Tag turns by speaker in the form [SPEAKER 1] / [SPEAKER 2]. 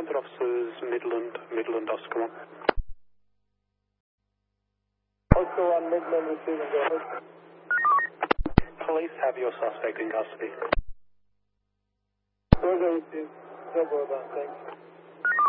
[SPEAKER 1] Transit officers, Midland, Oscar 1.
[SPEAKER 2] Oscar 1, Midland receiving, go ahead.
[SPEAKER 1] Police have your suspect in custody.
[SPEAKER 2] Roger received, double down, thanks.